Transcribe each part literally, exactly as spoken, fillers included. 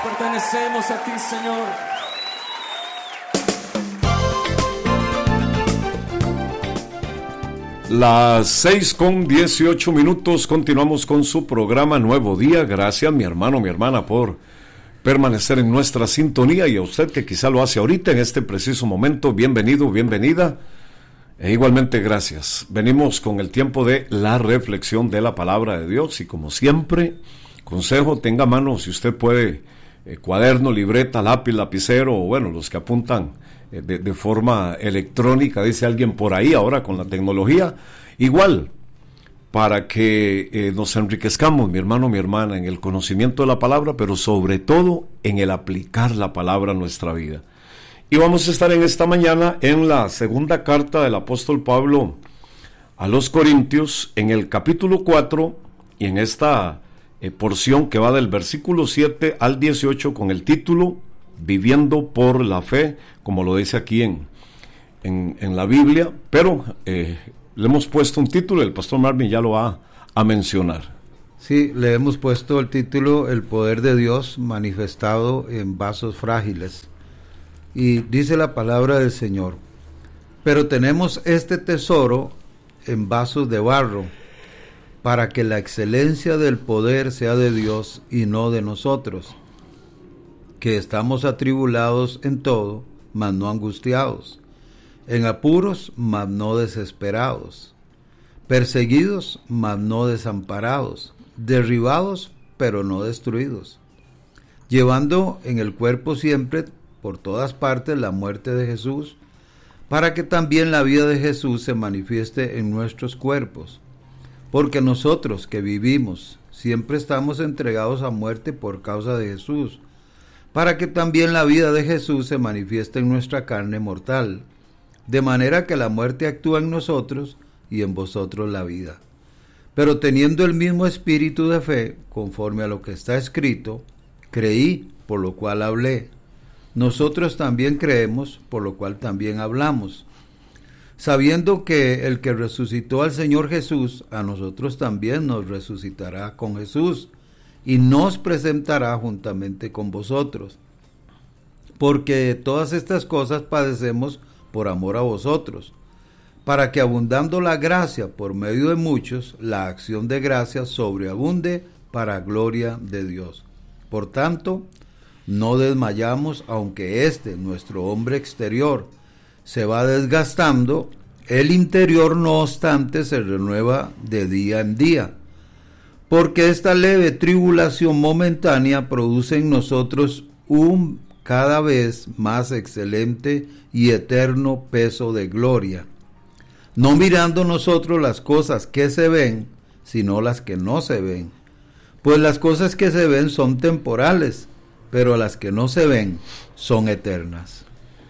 pertenecemos a ti, Señor. Las seis con dieciocho minutos, continuamos con su programa Nuevo Día. Gracias, mi hermano, mi hermana, por permanecer en nuestra sintonía, y a usted que quizá lo hace ahorita en este preciso momento, bienvenido, bienvenida, e igualmente gracias. Venimos con el tiempo de la reflexión de la palabra de Dios, y como siempre, consejo, tenga a mano, si usted puede, eh, cuaderno, libreta, lápiz, lapicero, o bueno, los que apuntan eh, de, de forma electrónica, dice alguien por ahí, ahora con la tecnología, igual, para que eh, nos enriquezcamos, mi hermano, mi hermana, en el conocimiento de la palabra, pero sobre todo en el aplicar la palabra a nuestra vida. Y vamos a estar en esta mañana en la segunda carta del apóstol Pablo a los Corintios, en el capítulo cuatro, y en esta eh, porción que va del versículo siete al dieciocho, con el título Viviendo por la Fe, como lo dice aquí en, en, en la Biblia, pero eh, le hemos puesto un título, el pastor Marvin ya lo va a mencionar. Sí, le hemos puesto el título El poder de Dios manifestado en vasos frágiles. Y dice la palabra del Señor: pero tenemos este tesoro en vasos de barro, para que la excelencia del poder sea de Dios y no de nosotros, que estamos atribulados en todo, mas no angustiados, en apuros, mas no desesperados, perseguidos, mas no desamparados, derribados, pero no destruidos, llevando en el cuerpo siempre por todas partes la muerte de Jesús, para que también la vida de Jesús se manifieste en nuestros cuerpos. Porque nosotros que vivimos siempre estamos entregados a muerte por causa de Jesús, para que también la vida de Jesús se manifieste en nuestra carne mortal, de manera que la muerte actúa en nosotros y en vosotros la vida. Pero teniendo el mismo espíritu de fe, conforme a lo que está escrito, creí, por lo cual hablé. Nosotros también creemos, por lo cual también hablamos, sabiendo que el que resucitó al Señor Jesús, a nosotros también nos resucitará con Jesús, y nos presentará juntamente con vosotros. Porque todas estas cosas padecemos por amor a vosotros, para que abundando la gracia por medio de muchos, la acción de gracia sobreabunde para gloria de Dios. Por tanto, no desmayamos, aunque este, nuestro hombre exterior, se va desgastando, el interior no obstante se renueva de día en día. Porque esta leve tribulación momentánea produce en nosotros un cada vez más excelente y eterno peso de gloria, no mirando nosotros las cosas que se ven, sino las que no se ven. Pues las cosas que se ven son temporales, pero las que no se ven son eternas.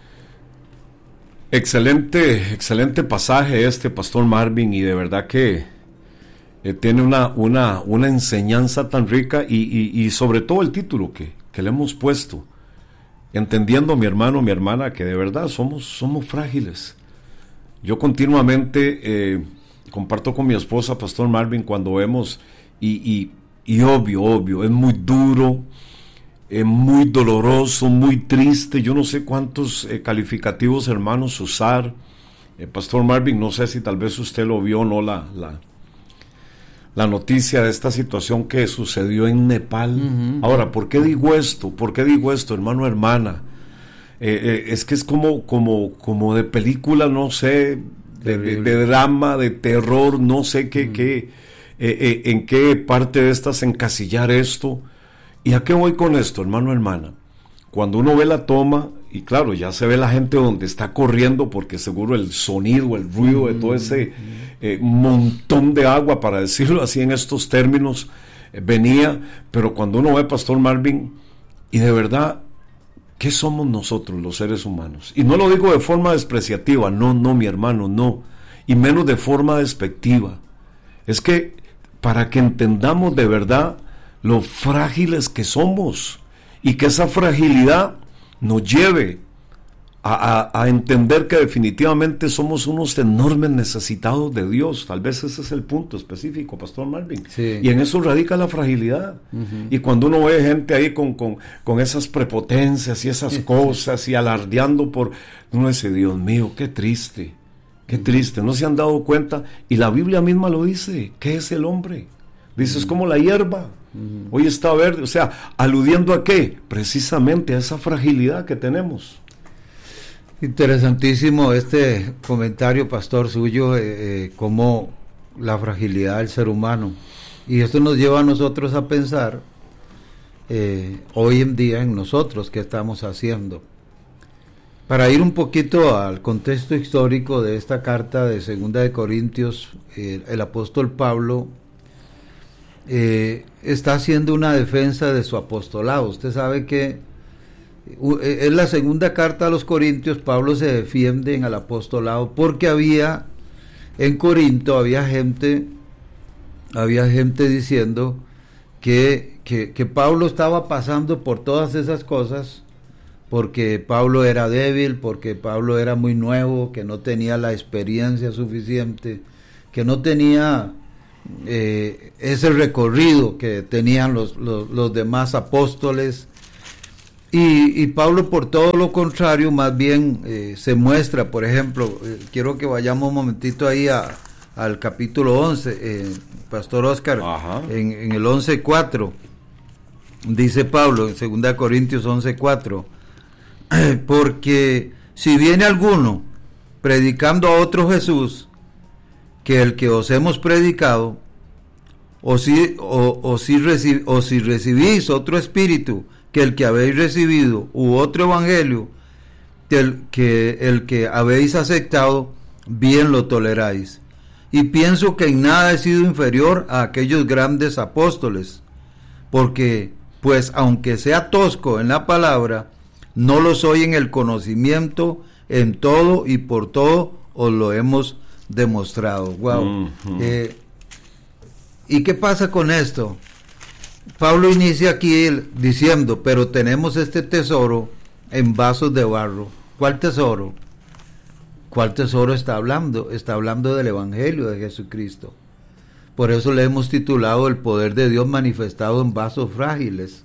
Excelente, excelente pasaje este, pastor Marvin, y de verdad que eh, tiene una, una, una enseñanza tan rica, y, y, y sobre todo el título que, que le hemos puesto, entendiendo, mi hermano, mi hermana, que de verdad somos, somos frágiles. Yo continuamente eh, comparto con mi esposa, pastor Marvin, cuando vemos, y, y, y obvio, obvio, es muy duro, Eh, muy doloroso, muy triste, yo no sé cuántos eh, calificativos, hermanos, usar. eh, Pastor Marvin, no sé si tal vez usted lo vio o no, la, la, la noticia de esta situación que sucedió en Nepal. Uh-huh. Ahora, ¿por qué digo esto? ¿Por qué digo esto, hermano, hermana? Eh, eh, es que es como, como, como de película, no sé, de, de, de drama, de terror, no sé qué, uh-huh. qué, eh, eh, en qué parte de estas encasillar esto. ¿Y a qué voy con esto, hermano, hermana? Cuando uno ve la toma, y claro, ya se ve la gente donde está corriendo, porque seguro el sonido, el ruido de todo ese eh, montón de agua, para decirlo así en estos términos, eh, venía, pero cuando uno ve, pastor Marvin, y de verdad, ¿qué somos nosotros los seres humanos? Y no lo digo de forma despreciativa, no, no, mi hermano, no, y menos de forma despectiva. Es que para que entendamos de verdad lo frágiles que somos, y que esa fragilidad nos lleve a, a, a entender que definitivamente somos unos enormes necesitados de Dios. Tal vez ese es el punto específico, Pastor Marvin. Sí. Y en eso radica la fragilidad. Uh-huh. Y cuando uno ve gente ahí con, con, con esas prepotencias y esas cosas y alardeando por... Uno dice, Dios mío, qué triste, qué uh-huh. triste. No se han dado cuenta. Y la Biblia misma lo dice. ¿Qué es el hombre? Dice, uh-huh. es como la hierba. Uh-huh. Hoy está verde. O sea, ¿aludiendo a qué? Precisamente a esa fragilidad que tenemos. Interesantísimo este comentario, pastor, suyo, eh, eh, como la fragilidad del ser humano. Y esto nos lleva a nosotros a pensar eh, hoy en día en nosotros, qué estamos haciendo. Para ir un poquito al contexto histórico de esta carta de Segunda de Corintios, eh, el apóstol Pablo eh, está haciendo una defensa de su apostolado. Usted sabe que en la segunda carta a los Corintios, Pablo se defiende en el apostolado porque había en Corinto había gente había gente diciendo que, que, que Pablo estaba pasando por todas esas cosas porque Pablo era débil, porque Pablo era muy nuevo, que no tenía la experiencia suficiente, que no tenía eh, ese recorrido que tenían los, los, los demás apóstoles. Y, y Pablo, por todo lo contrario, más bien eh, se muestra, por ejemplo, eh, quiero que vayamos un momentito ahí a, al capítulo once, eh, Pastor Oscar, en, en el once cuatro, dice Pablo, en segunda Corintios once cuatro, porque si viene alguno predicando a otro Jesús, que el que os hemos predicado, o si, o, o si, reci, o si recibís otro espíritu, que el que habéis recibido, u otro evangelio, que el, que el que habéis aceptado, bien lo toleráis. Y pienso que en nada he sido inferior a aquellos grandes apóstoles, porque, pues, aunque sea tosco en la palabra, no lo soy en el conocimiento, en todo y por todo os lo hemos demostrado. Wow. Uh-huh. Eh, ¿Y qué pasa con esto? Pablo inicia aquí diciendo, pero tenemos este tesoro en vasos de barro. ¿Cuál tesoro? ¿Cuál tesoro está hablando? Está hablando del Evangelio de Jesucristo. Por eso le hemos titulado El poder de Dios manifestado en vasos frágiles.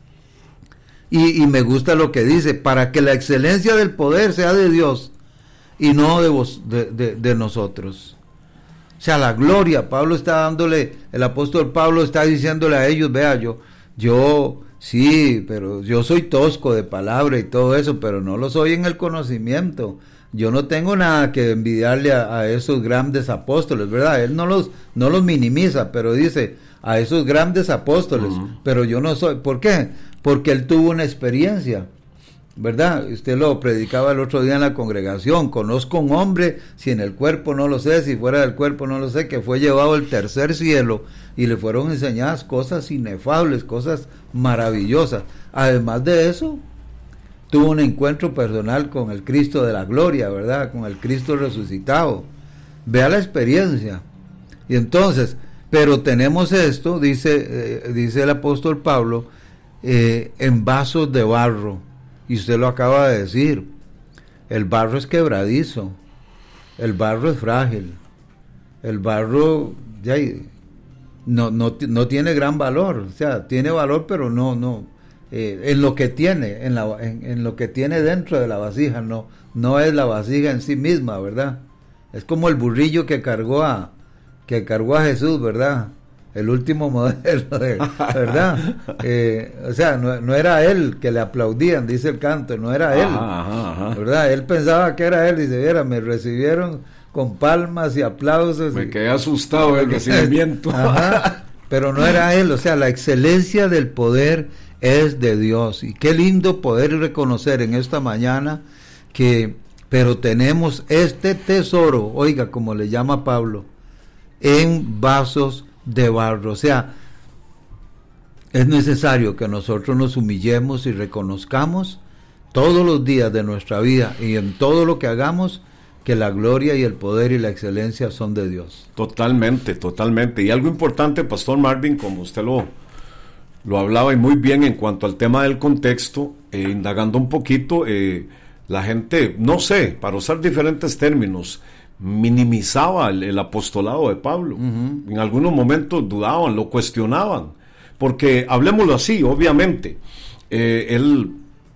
Y, y me gusta lo que dice, para que la excelencia del poder sea de Dios y no de, vos, de, de, de nosotros. O sea, la gloria, Pablo está dándole, el apóstol Pablo está diciéndole a ellos, vea, yo, yo, sí, pero yo soy tosco de palabra y todo eso, pero no lo soy en el conocimiento. Yo no tengo nada que envidiarle a, a esos grandes apóstoles, ¿verdad? Él no los, no los minimiza, pero dice, a esos grandes apóstoles, uh-huh. pero yo no soy. ¿Por qué? Porque él tuvo una experiencia, ¿verdad? Usted lo predicaba el otro día en la congregación. Conozco un hombre, si en el cuerpo no lo sé, si fuera del cuerpo no lo sé, que fue llevado al tercer cielo y le fueron enseñadas cosas inefables, cosas maravillosas. Además de eso, tuvo un encuentro personal con el Cristo de la gloria, ¿verdad? Con el Cristo resucitado. Vea la experiencia. Y entonces, pero tenemos esto, dice, eh, dice el apóstol Pablo, eh, en vasos de barro. Y usted lo acaba de decir, el barro es quebradizo, el barro es frágil, el barro ya, no, no, no tiene gran valor, o sea, tiene valor, pero no, no, eh, en lo que tiene, en, la, en, en lo que tiene dentro de la vasija, no, no es la vasija en sí misma, ¿verdad? Es como el burrillo que cargó a, que cargó a Jesús, ¿verdad? El último modelo, de, ¿verdad? Eh, o sea, no, no era él que le aplaudían, dice el canto, no era él, ajá, ajá, ajá. ¿verdad? Él pensaba que era él, dice, mira, me recibieron con palmas y aplausos. Me y, quedé asustado del recibimiento. Ajá, pero no era él, o sea, la excelencia del poder es de Dios. Y qué lindo poder reconocer en esta mañana que, pero tenemos este tesoro, oiga, como le llama Pablo, en vasos de barro. O sea, es necesario que nosotros nos humillemos y reconozcamos todos los días de nuestra vida y en todo lo que hagamos que la gloria y el poder y la excelencia son de Dios. Totalmente, totalmente. Y algo importante, Pastor Marvin, como usted lo, lo hablaba y muy bien en cuanto al tema del contexto, eh, indagando un poquito, eh, la gente, no sé, para usar diferentes términos, minimizaba el, el apostolado de Pablo. Uh-huh. En algunos momentos dudaban, lo cuestionaban, porque hablemoslo así, obviamente, eh, él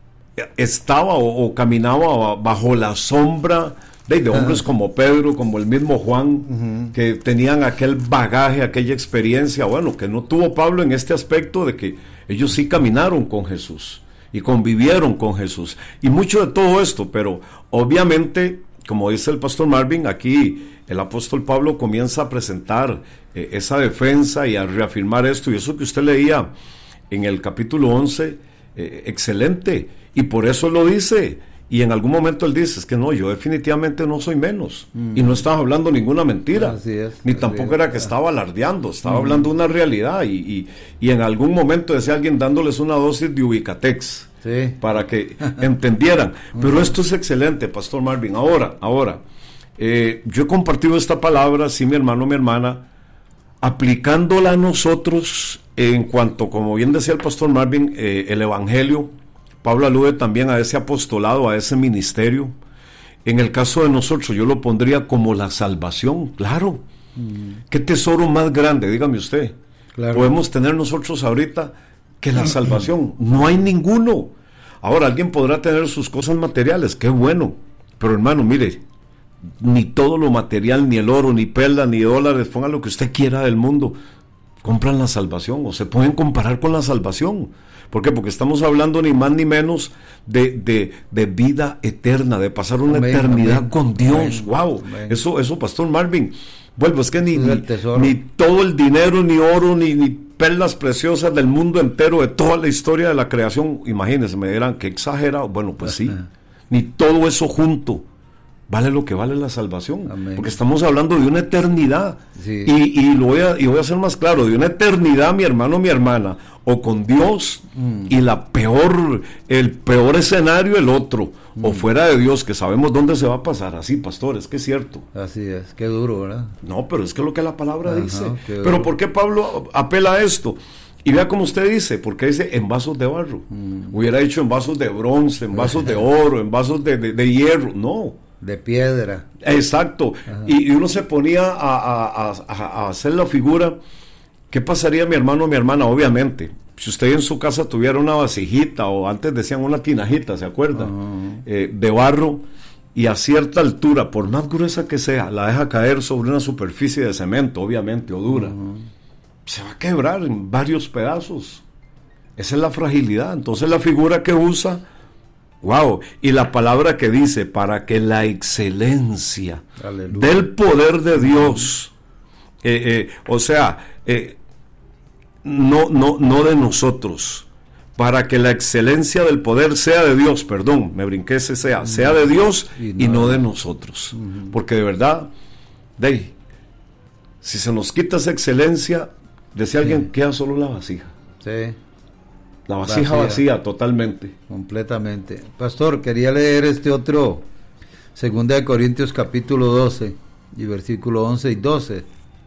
estaba o, o caminaba bajo la sombra de, de hombres uh-huh. como Pedro, como el mismo Juan, uh-huh. que tenían aquel bagaje, aquella experiencia, bueno, que no tuvo Pablo en este aspecto de que ellos sí caminaron con Jesús y convivieron con Jesús, y mucho de todo esto, pero obviamente, como dice el pastor Marvin, aquí el apóstol Pablo comienza a presentar eh, esa defensa y a reafirmar esto, y eso que usted leía en el capítulo once, eh, excelente, y por eso lo dice, y en algún momento él dice, es que no, yo definitivamente no soy menos, mm. y no estaba hablando ninguna mentira, así es, ni así tampoco es. era que estaba alardeando, estaba mm. hablando una realidad, y, y, y en algún momento decía alguien dándoles una dosis de Ubicatex, sí. para que entendieran, pero esto es excelente, pastor Marvin. Ahora, ahora, eh, yo he compartido esta palabra, sí, mi hermano, mi hermana, aplicándola a nosotros en cuanto, como bien decía el pastor Marvin, eh, el evangelio. Pablo alude también a ese apostolado, a ese ministerio. En el caso de nosotros, yo lo pondría como la salvación, claro. Mm. ¿Qué tesoro más grande, dígame usted, claro. podemos tener nosotros ahorita que la salvación? No hay ninguno. Ahora, alguien podrá tener sus cosas materiales, qué bueno, pero hermano, mire, ni todo lo material, ni el oro, ni perlas, ni dólares, ponga lo que usted quiera del mundo, compran la salvación, o se pueden comparar con la salvación. ¿Por qué? Porque estamos hablando ni más ni menos de, de, de vida eterna, de pasar una amén, eternidad amén, con Dios. Amén, wow, amén. Eso, eso, pastor Marvin, vuelvo, es que ni, ni, ni todo el dinero, ni oro, ni, ni perlas preciosas del mundo entero, de toda la historia de la creación, imagínense, me dirán, qué exagerado. Bueno, pues sí, ni todo eso junto vale lo que vale la salvación, amén. Porque estamos hablando de una eternidad, sí. y, y, lo voy a, y voy a ser más claro, de una eternidad, mi hermano, mi hermana, o con Dios, mm. y la peor, el peor escenario el otro, mm. o fuera de Dios, que sabemos dónde se va a pasar. Así, pastor, es que es cierto. Así es, qué duro, ¿verdad? No, pero es que es lo que la palabra Ajá, dice. Pero ¿por qué Pablo apela a esto? Y vea como usted dice, porque dice en vasos de barro. Mm. Hubiera dicho en vasos de bronce, en vasos de oro, en vasos de, de, de hierro. No. De piedra. Exacto. Y, y uno se ponía a, a, a, a hacer la figura. ¿Qué pasaría, mi hermano o mi hermana? Obviamente, si usted en su casa tuviera una vasijita, o antes decían una tinajita, ¿se acuerda? Uh-huh. Eh, de barro, y a cierta altura, por más gruesa que sea, la deja caer sobre una superficie de cemento, obviamente, o dura. Uh-huh. Se va a quebrar en varios pedazos. Esa es la fragilidad. Entonces la figura que usa, wow, y la palabra que dice, para que la excelencia Aleluya. Del poder de Dios, eh, eh, o sea, eh, no, no, no de nosotros, para que la excelencia del poder sea de Dios, perdón, me brinqué ese sea, sea de Dios y no, y no de nosotros, uh-huh. porque de verdad, de ahí, si se nos quita esa excelencia, decía sí. alguien, queda solo la vasija. Sí. La vasija vacía, vacía, totalmente. Completamente. Pastor, quería leer este otro, Segunda de Corintios capítulo doce, y versículo once y doce.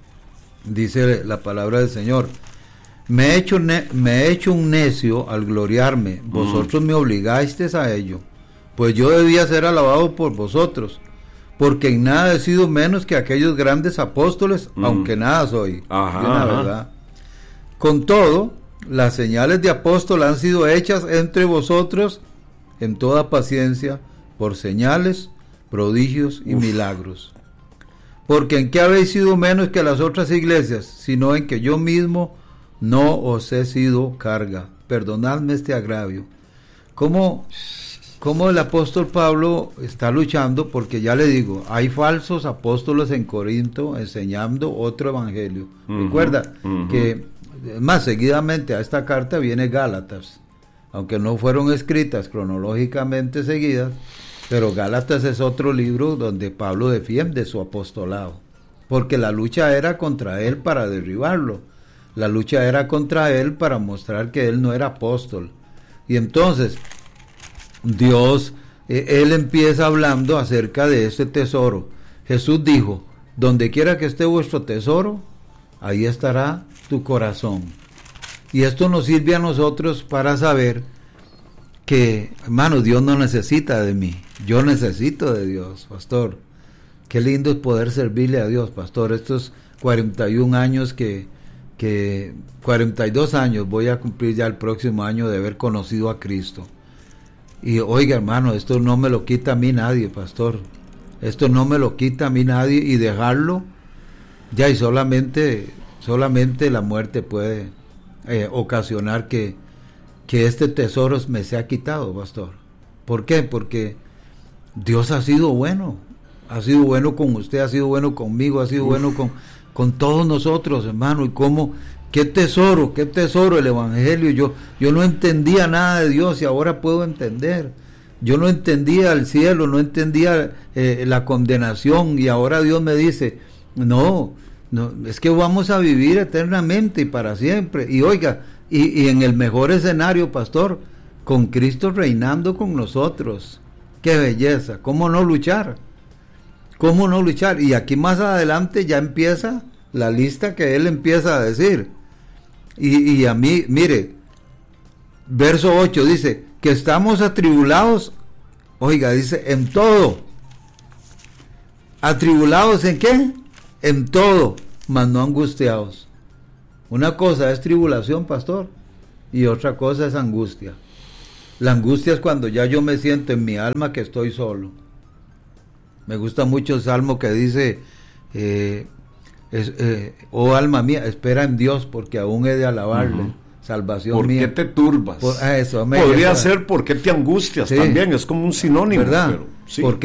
Dice la palabra del Señor: Me he hecho, ne- me he hecho un necio al gloriarme, vosotros mm. me obligasteis a ello, pues yo debía ser alabado por vosotros, porque en nada he sido menos que aquellos grandes apóstoles, mm. aunque nada soy. Ajá, la verdad. Con todo, las señales de apóstol han sido hechas entre vosotros en toda paciencia, por señales, prodigios y Uf. milagros. Porque en qué habéis sido menos que las otras iglesias, sino en que yo mismo no os he sido carga. Perdonadme este agravio. ¿Cómo, cómo el apóstol Pablo está luchando? Porque ya le digo, hay falsos apóstoles en Corinto enseñando otro evangelio. Uh-huh, Recuerda uh-huh. que más seguidamente a esta carta viene Gálatas, aunque no fueron escritas cronológicamente seguidas, pero Gálatas es otro libro donde Pablo defiende su apostolado, porque la lucha era contra él para derribarlo, la lucha era contra él para mostrar que él no era apóstol. Y entonces Dios, eh, él empieza hablando acerca de este tesoro. Jesús dijo, donde quiera que esté vuestro tesoro, ahí estará tu corazón. Y esto nos sirve a nosotros para saber que, hermano, Dios no necesita de mí, yo necesito de Dios, pastor. Qué lindo es poder servirle a Dios, pastor. Estos cuarenta y un años que, que, cuarenta y dos años voy a cumplir ya el próximo año de haber conocido a Cristo. Y oiga, hermano, esto no me lo quita a mí nadie, pastor. Esto no me lo quita a mí nadie, y dejarlo, ya, y solamente, solamente la muerte puede eh, ocasionar que, que este tesoro me sea quitado, pastor. ¿Por qué? Porque Dios ha sido bueno. Ha sido bueno con usted, ha sido bueno conmigo, ha sido Uf. bueno con, con todos nosotros, hermano. Y cómo, qué tesoro, qué tesoro el Evangelio. Yo, yo no entendía nada de Dios y ahora puedo entender. Yo no entendía el cielo, no entendía eh, la condenación, y ahora Dios me dice, no, no, es que vamos a vivir eternamente y para siempre. Y oiga, y, y en el mejor escenario, pastor, con Cristo reinando con nosotros. Qué belleza, ¿cómo no luchar? ¿Cómo no luchar? Y aquí más adelante ya empieza la lista que él empieza a decir. Y, y a mí, mire, verso ocho dice, que estamos atribulados, oiga, dice, en todo. ¿Atribulados en qué? En todo, mas no angustiados. Una cosa es tribulación, pastor, y otra cosa es angustia. La angustia es cuando ya yo me siento en mi alma que estoy solo. Me gusta mucho el salmo que dice, eh, es, eh, oh alma mía, espera en Dios, porque aún he de alabarle. Uh-huh. Salvación ¿Por mía. qué te turbas? Por, eso, Podría eso, ser ¿por qué te angustias? Sí. También es como un sinónimo. ¿Verdad? Pero, sí. ¿Por qué